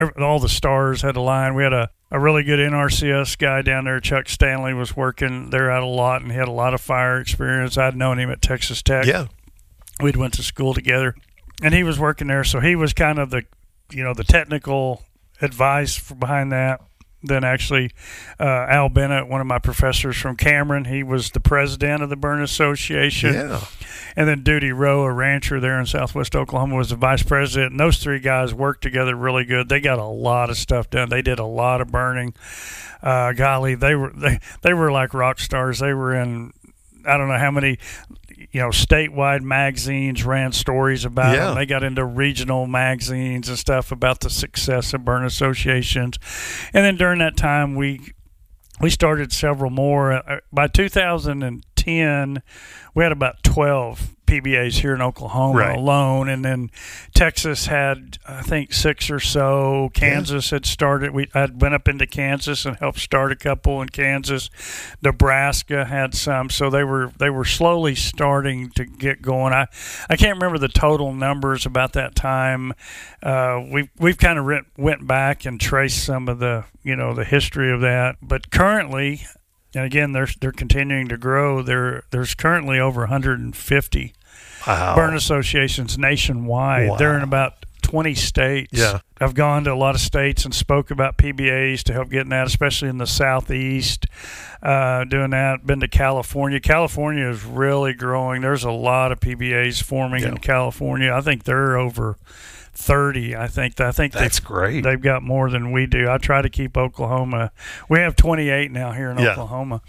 all the stars had a line. We had a really good NRCS guy down there. Chuck Stanley was working there out a lot, and he had a lot of fire experience. I'd known him at Texas Tech. Yeah. We'd went to school together, and he was working there. So he was kind of the technical advice behind that. Then actually, Al Bennett, one of my professors from Cameron, he was the president of the Burn Association. Yeah. And then Duty Rowe, a rancher there in Southwest Oklahoma, was the vice president. And those three guys worked together really good. They got a lot of stuff done. They did a lot of burning. Golly, they were like rock stars. They were in, I don't know how many, statewide magazines ran stories about them. They got into regional magazines and stuff about the success of burn associations. And then during that time, we started several more. By 2010, we had about 12 PBAs here in Oklahoma alone, and then Texas had, I think, 6 or so. Kansas had started. I'd went up into Kansas and helped start a couple in Kansas. Nebraska had some, so they were slowly starting to get going. I can't remember the total numbers about that time. We've kind of went back and traced some of the the history of that, but currently. And again, they're continuing to grow. There's currently over 150 burn associations nationwide. Wow. They're in about 20 states. Yeah. I've gone to a lot of states and spoke about PBAs to help getting that, especially in the Southeast, doing that. Been to California. California is really growing. There's a lot of PBAs forming in California. I think they're over 30. I think that's great. They've got more than we do. I try to keep Oklahoma. We have 28 now here in Oklahoma.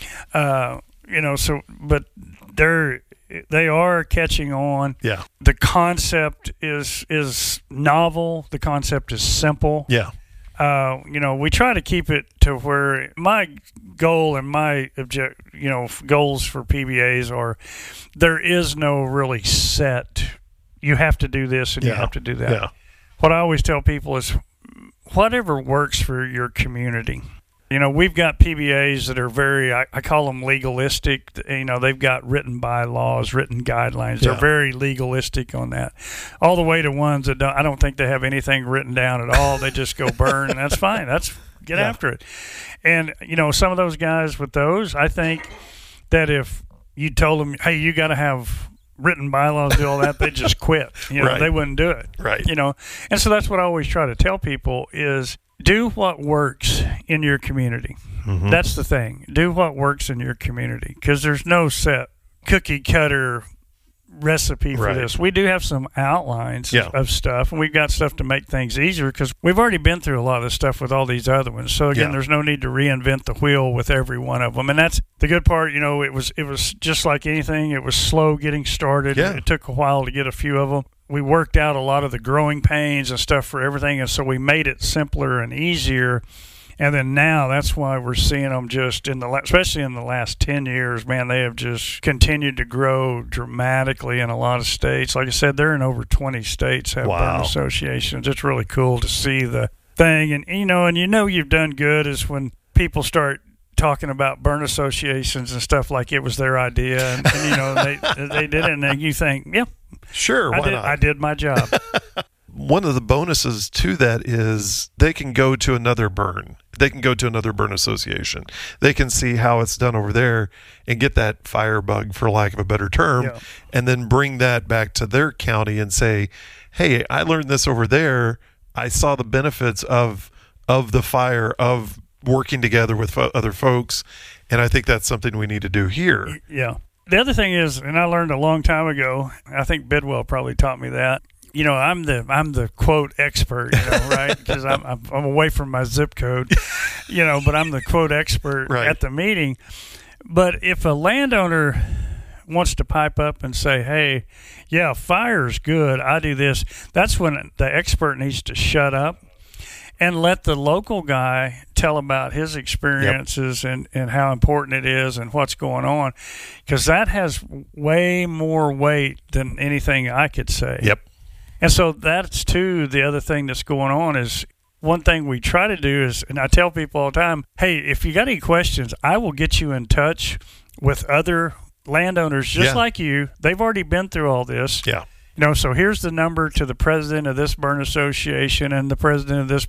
But they are catching on. Yeah. The concept is novel. The concept is simple. Yeah. We try to keep it to where my goal and my goals for PBAs are there is no really set. You have to do this and you have to do that. Yeah. What I always tell people is whatever works for your community. We've got PBAs that are very, I call them legalistic. They've got written bylaws, written guidelines. They're very legalistic on that. All the way to ones that I don't think they have anything written down at all. They just go burn, and that's fine. Get after it. And, some of those guys with those, I think that if you told them, hey, you got to have written bylaws, do all that, they just quit. They wouldn't do it. Right. And so that's what I always try to tell people is do what works in your community. Mm-hmm. That's the thing. Do what works in your community because there's no set cookie cutter recipe for this. We do have some outlines of stuff, and we've got stuff to make things easier because we've already been through a lot of this stuff with all these other ones. So again, there's no need to reinvent the wheel with every one of them, and that's the good part. It was just like anything. It was slow getting started. It took a while to get a few of them. We worked out a lot of the growing pains and stuff for everything, and so we made it simpler and easier. And then now that's why we're seeing them just especially in the last 10 years, man, they have just continued to grow dramatically in a lot of states. Like I said, they're in over 20 states have burn associations. It's really cool to see the thing. And, you've done good is when people start talking about burn associations and stuff like it was their idea. And they did it, and then you think, sure, why not? I did my job. One of the bonuses to that is they can go to another burn. They can go to another burn association. They can see how it's done over there and get that fire bug, for lack of a better term, and then bring that back to their county and say, hey, I learned this over there. I saw the benefits of the fire, of working together with other folks, and I think that's something we need to do here. Yeah. The other thing is, and I learned a long time ago, I think Bidwell probably taught me that, I'm the quote expert, right? Because I'm away from my zip code, but I'm the quote expert at the meeting. But if a landowner wants to pipe up and say, hey, fire's good, I do this, that's when the expert needs to shut up and let the local guy tell about his experiences and how important it is and what's going on, because that has way more weight than anything I could say. Yep. And so that's, too, the other thing that's going on is one thing we try to do is, and I tell people all the time, hey, if you got any questions, I will get you in touch with other landowners just like you. They've already been through all this. Yeah. So here's the number to the president of this burn association and the president of this